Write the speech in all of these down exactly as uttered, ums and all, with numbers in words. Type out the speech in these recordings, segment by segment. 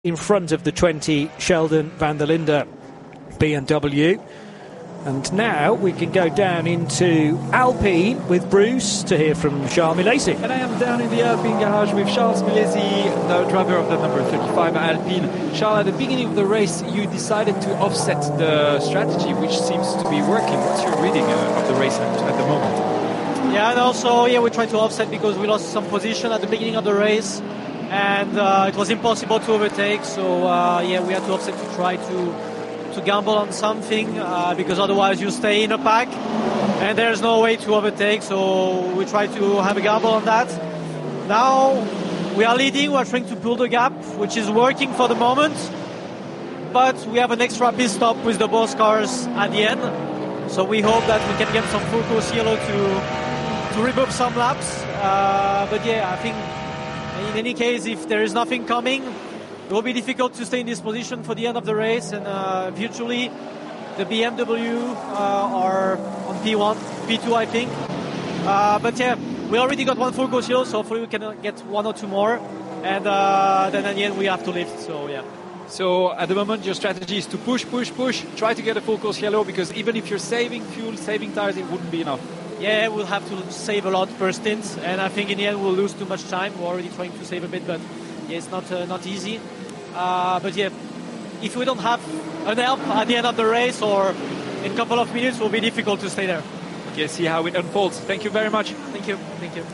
in front of the twenty Sheldon van der Linde B M W. And now we can go down into Alpine with Bruce to hear from Charles Milesi. And I am down in the Alpine garage with Charles Milesi, the driver of the number thirty-five Alpine. Charles, at the beginning of the race, you decided to offset the strategy, which seems to be working. What's your reading uh, of the race at, at the moment? Yeah, and also, yeah, we tried to offset because we lost some position at the beginning of the race. And uh, it was impossible to overtake. So, uh, yeah, we had to offset to try to... to gamble on something uh, because otherwise you stay in a pack and there's no way to overtake, so we try to have a gamble on that. Now we are leading, we are trying to pull the gap, which is working for the moment, but we have an extra pit stop with the both cars at the end, so we hope that we can get some full course yellow to to rebook some laps, uh, but yeah, I think in any case, if there is nothing coming, it will be difficult to stay in this position for the end of the race, and uh, virtually the B M W uh, are on P one, P two I think. Uh, but yeah, we already got one full course yellow, so hopefully we can get one or two more, and uh, then at the end we have to lift, so yeah. So at the moment your strategy is to push, push, push, try to get a full course yellow, because even if you're saving fuel, saving tires, it wouldn't be enough. Yeah, we'll have to save a lot per stint, and I think in the end we'll lose too much time. We're already trying to save a bit, but yeah, it's not uh, not easy. Uh, but yeah, if we don't have an help at the end of the race or in a couple of minutes, it will be difficult to stay there. Okay, see how it unfolds. Thank you very much. Thank you. Thank you.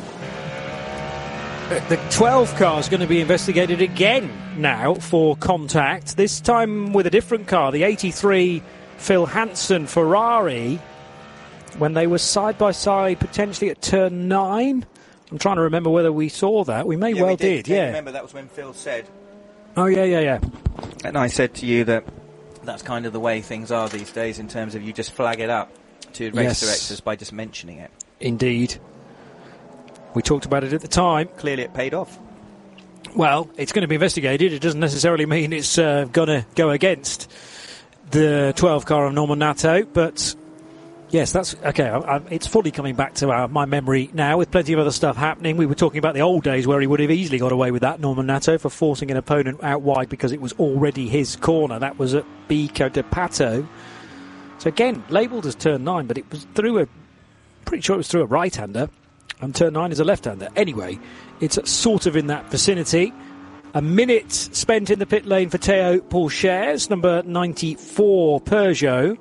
The twelve car is going to be investigated again now for contact, this time with a different car, the eighty-three Phil Hansen Ferrari, when they were side by side potentially at turn nine. I'm trying to remember whether we saw that. We may yeah, well we did. did, yeah. Remember, that was when Phil said... Oh, yeah, yeah, yeah. And I said to you that that's kind of the way things are these days, in terms of you just flag it up to race Yes. directors by just mentioning it. Indeed. We talked about it at the time. Clearly it paid off. Well, it's going to be investigated. It doesn't necessarily mean it's uh, going to go against the twelve car of Norman Nato, but... Yes, that's okay. I, I, it's fully coming back to our, my memory now, with plenty of other stuff happening. We were talking about the old days where he would have easily got away with that, Norman Nato, for forcing an opponent out wide because it was already his corner. That was at Bico de Pato. So again, labelled as turn nine, but it was through a, pretty sure it was through a right-hander, and turn nine is a left-hander. Anyway, it's sort of in that vicinity. A minute spent in the pit lane for Theo Pourchaire, number ninety-four Peugeot.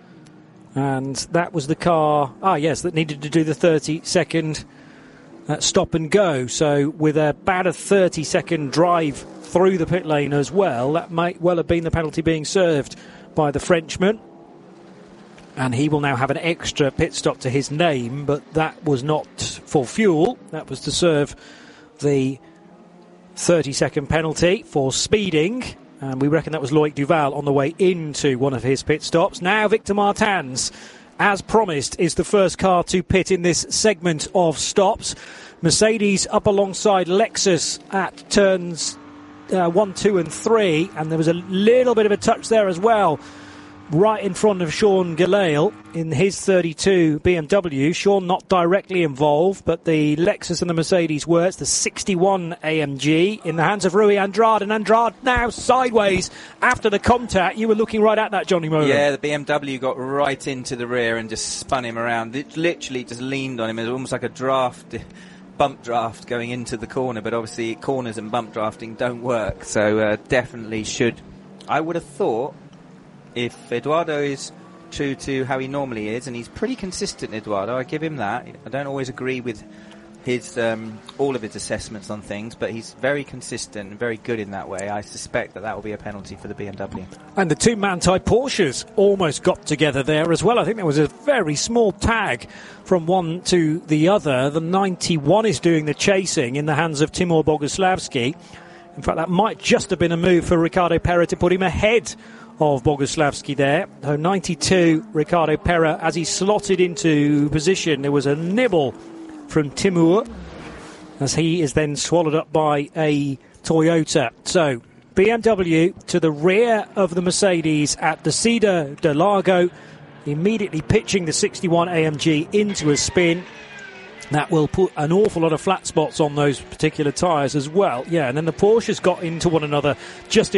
And that was the car, ah yes, that needed to do the thirty second uh, stop and go. So with about a thirty second drive through the pit lane as well, that might well have been the penalty being served by the Frenchman. And he will now have an extra pit stop to his name, but that was not for fuel. That was to serve the thirty second penalty for speeding. And we reckon that was Loic Duval on the way into one of his pit stops. Now Victor Martins, as promised, is the first car to pit in this segment of stops. Mercedes up alongside Lexus at turns uh, one, two and three. And there was a little bit of a touch there as well, right in front of Sean Gelael in his thirty-two B M W. Sean not directly involved, but the Lexus and the Mercedes were. It's the sixty-one A M G in the hands of Rui Andrade, and Andrade now sideways after the contact. You were looking right at that, Johnny Molan. Yeah, the B M W got right into the rear and just spun him around. It literally just leaned on him. It was almost like a draft, bump draft going into the corner, but obviously corners and bump drafting don't work, so uh, definitely should. I would have thought, if Eduardo is true to how he normally is, and he's pretty consistent, Eduardo, I give him that. I don't always agree with his um, all of his assessments on things, but he's very consistent and very good in that way. I suspect that that will be a penalty for the B M W. And the two Manthey Porsches almost got together there as well. I think there was a very small tag from one to the other. The ninety-one is doing the chasing in the hands of Timur Boguslavski. In fact, that might just have been a move for Ricardo Pera to put him ahead of Boguslavski there. So ninety-two, Ricardo Pera, as he slotted into position, there was a nibble from Timur as he is then swallowed up by a Toyota. So B M W to the rear of the Mercedes at Desida de Lago, immediately pitching the sixty-one A M G into a spin. That will put an awful lot of flat spots on those particular tyres as well. Yeah, and then the Porsches got into one another just